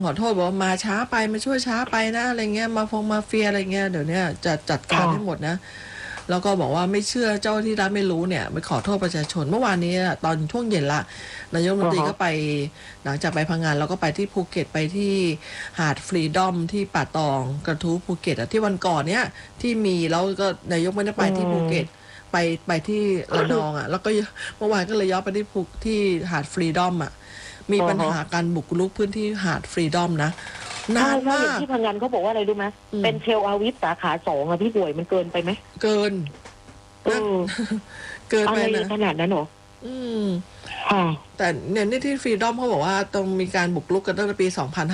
ขอโทษบอกว่ามาช้าไปมาช่วยช้าไปนะอะไรเงี้ยมาเฟียอะไรเงี้ยเดี๋ยวเนี้ยจะจัดการค่ะให้หมดนะแล้วก็บอกว่าไม่เชื่อเจ้าที่รัฐไม่รู้เนี่ยไปขอโทษประชาชนเมื่อวานนี้ตอนช่วงเย็นละนายกรัฐมนตรีฮะก็ไปหลังจากไปพังงานแล้วก็ไปที่ภูเก็ตไปที่หาดฟรีดอมที่ป่าตองกระทู้ภูเก็ตที่วันก่อนเนี้ยที่มีแล้วก็นายกไม่ได้อืไปที่ภูเก็ตมไปที่ระนองแล้วก็เมื่อวานก็เลยย้อนไปที่ที่หาดฟรีดอมมีอ๋อฮะปัญหาการบุกรุกพื้นที่หาดฟรีดอมนะใช่นานใช่อย่างมากที่พังงานเขาบอกว่าอะไรรู้ไหมอืมเป็นเทลอาวิฟสาขา2อะพี่ป่วยมันเกินไปไหมเกินเอนะอเกินอะไรไปนะขนาดนั้นเหรออืมค่ะแต่เนี่ยนี่ที่ฟรีดอมเขาบอกว่าต้องมีการบุกรุกกันตั้งแต่ปี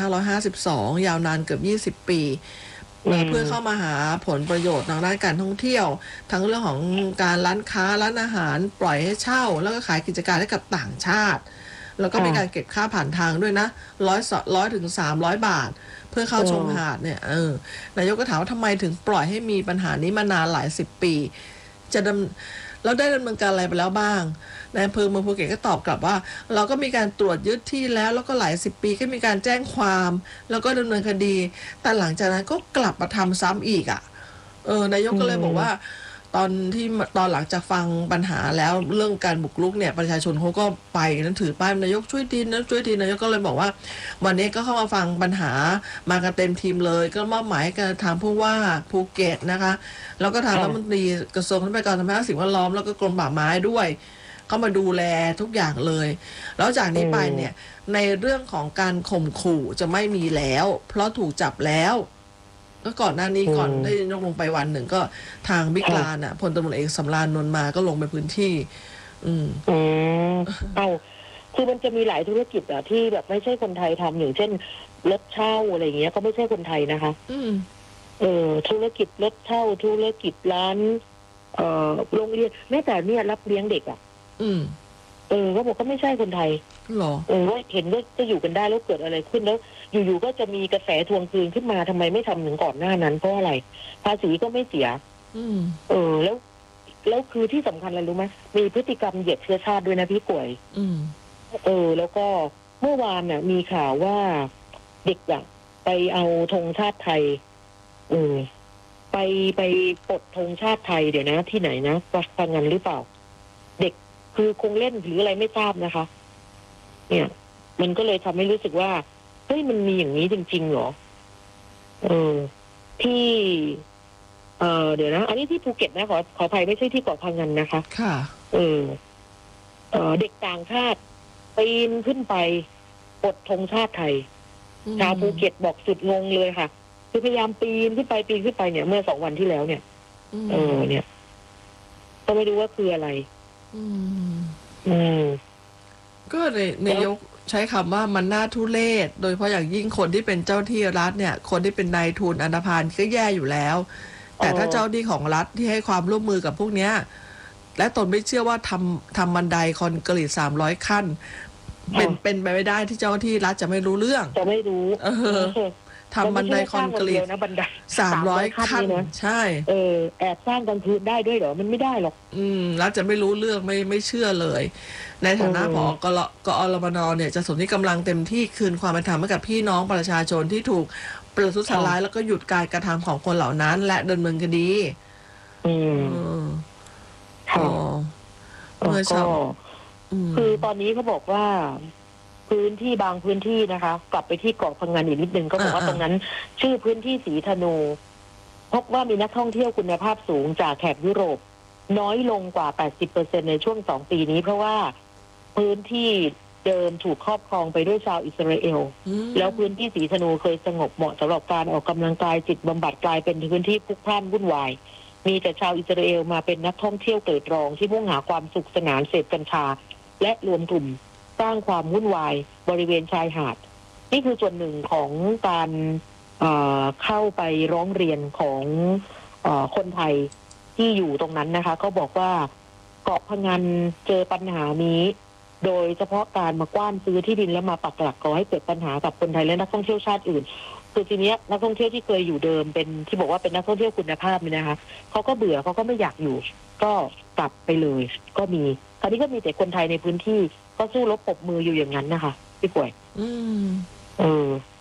2552 ยาวนานเกือบ 20 ปีอืเพื่อเข้ามมาหาผลประโยชน์ทางด้านการท่องเที่ยวทั้งเรื่องของการร้านค้าร้านอาหารปล่อยให้เช่าแล้วก็ขายกิจการให้กับต่างชาติแล้วก็มีการค่ะเก็บค่าผ่านทางด้วยนะ100ถึง300 บาทเพื่อเข้าเอชมหาอดเนี่ยนายกก็ถามว่าทำไมถึงปล่อยให้มีปัญหานี้มานานหลายสิบปีจะดำแล้วได้ดำเนินการอะไรไปแล้วบ้างนายอำเภอเมืองภูเก็ตก็ตอบกลับว่าเราก็มีการตรวจยึดที่แล้วก็หลายสิบปีก็มีการแจ้งความแล้วก็ดำเนินคดีแต่หลังจากนั้นก็กลับมาทำซ้ำอีกนายกอืก็เลยบอกว่ามตอนที่ตอนหลังจากฟังปัญหาแล้วเรื่องการบุกรุกเนี่ยประชาชนเขาก็ไปนั้นถือป้ายนายกช่วยทีนะช่วยทีนายกก็เลยบอกว่าวันนี้ก็เข้ามาฟังปัญหามากันเต็มทีมเลยก็มอบหมายกับทางผู้ว่าภูเก็ตนะคะแล้วก็ทางรัฐมนค่ะตรีกระทรวงทรัพยากรธรรมชาติสิ่งแวดล้อมแล้วก็กรมป่าไม้ด้วยเข้ามาดูแลทุกอย่างเลยแล้วจากอืนี้ไปเนี่ยมในเรื่องของการข่มขู่จะไม่มีแล้วเพราะถูกจับแล้วก็ก่อนหน้านี้อืก่อนได้มนกลงไปวันหนึ่งก็ทางบิ๊กลานค่ะพลตำรวจเอกสำราญนนท์มาก็ลงไปพื้นที่อืมอืมเอาคือมันจะมีหลายธุรกิจอะที่แบบไม่ใช่คนไทยทำอย่างเช่นรถเช่าอะไรอย่างเงี้ยก็ไม่ใช่คนไทยนะคะอืมธุรกิจรถเช่าธุรกิจร้านโรงเรียนแม้แต่เนี่ยรับเลี้ยงเด็กอ่ะอืมเขาบอกก็ไม่ใช่คนไทยหรอว่าเห็นว่าจะอยู่กันได้แล้วเกิดอะไรขึ้นแล้วอยู่ๆก็จะมีกระแสทวงคืนขึ้นมาทำไมไม่ทำถึงก่อนหน้านั้นเพราะอะไรภาษีก็ไม่เสียอืมแล้วคือที่สำคัญอะไรรู้ไหมมีพฤติกรรมเหยียดเชื้อชาติด้วยนะพี่ป่วยอืมแล้วก็เมื่อวานน่ะมีข่าวว่าเด็กอ่ะไปเอาธงชาติไทยเออไปไปปลดธงชาติไทยเดี๋ยวนะที่ไหนนะฟังงันหรือเปล่าเด็กคือคงเล่นหรืออะไรไม่ทราบนะคะเนี่ยมันก็เลยทำให้รู้สึกว่าเฮ้ยมันมีอย่างนี้จริงๆเหรอเออที่เดี๋ยวนะอันนี้ที่ภูเก็ตนะขออภัยไม่ใช่ที่เกาะพังงันนะคะค่ะเออเด็กต่างชาติปีนขึ้นไปปลดธงชาติไทยอืชาวภูมเก็ตบอกสุดงงเลยค่ะคือพยายามปีนขึ้นไปเนี่ยเมื่อ2 วันที่แล้วเนี่ยอืมเนี่ยก็ไม่รู้ว่าคืออะไรอืมอืมก็นาแล้วยกใช้คำว่ามันน่าทุเรศโดยเฉพาะอย่างยิ่งคนที่เป็นเจ้าที่รัฐเนี่ยคนที่เป็นนายทุนอันธพาลก็แย่อยู่แล้วเอแต่ถ้าอเจ้าที่ของรัฐที่ให้ความร่วมมือกับพวกเนี้ยและตนไม่เชื่อว่าทำบันไดคอนกรีต300 ขั้นเป็นไปไม่ได้ที่เจ้าที่รัฐจะไม่รู้เรื่องจะไม่รู้เออมันทำบันไดไม่ใช่ว่าคอนกรีตสร้างคนเดียวนะบันได 300 300 ขั้นขั้นนี่นะใช่แอบสร้างกลางคืนได้ด้วยเหรอมันไม่ได้หรอกรัฐจะไม่รู้เรื่องไม่เชื่อเลยในเอฐานะผออกอรมนเนี่ยจะสนที่กำลังเต็มที่คืนความเป็นธรรมให้กับพี่น้องประชาชนที่ถูกประทุษร้ายค่ะแล้วก็หยุดการกระทำของคนเหล่านั้นและดำเนินคดีอืเอมอพอค่ะเมื่อก็เช้าอืมคือตอนนี้เขาบอกว่าพื้นที่บางพื้นที่นะคะ กลับไปที่เกาะพังงานอีกนิดนึงก็บอกว่าตรงนั้นชื่อพื้นที่สีธนูพบว่ามีนักท่องเที่ยวคุณภาพสูงจากแถบยุโรปน้อยลงกว่า 80% ในช่วง2 ปีนี้เพราะว่าพื้นที่เดิมถูกครอบครองไปด้วยชาวอิสราเอลอืแล้วมพื้นที่สีธนูเคยสงบเหมาะสำหรับการออกกำลังกายจิตบำบัดกลายเป็นพื้นที่พลุกพล่านวุ่นวายมีแต่ชาวอิสราเอลมาเป็นนักท่องเที่ยวเกิดรองที่มุ่งหาความสุขสนานเสพกัญชาและรวมกลุ่มสร้างความวุ่นวายบริเวณชายหาดนี่คือส่วนหนึ่งของการเข้าไปร้องเรียนของคนไทยที่อยู่ตรงนั้นนะคะเขาบอกว่าเกาะพะงันเจอปัญหานี้โดยเฉพาะการมากว้านซื้อที่ดินแล้วมาปักหลักก่อให้เกิดปัญหากับคนไทยและนักท่องเที่ยวชาติอื่นคือทีนี้นักท่องเที่ยวที่เคยอยู่เดิมเป็นที่บอกว่าเป็นนักท่องเที่ยวคุณภาพเนี่ยนะคะเขาก็เบื่อเขาก็ไม่อยากอยู่ก็กลับไปเลยก็มีคราวนี้ก็มีแต่คนไทยในพื้นที่ก็สู้รบปรบมืออยู่อย่างนั้นนะคะพี่ป่วยอืมเออ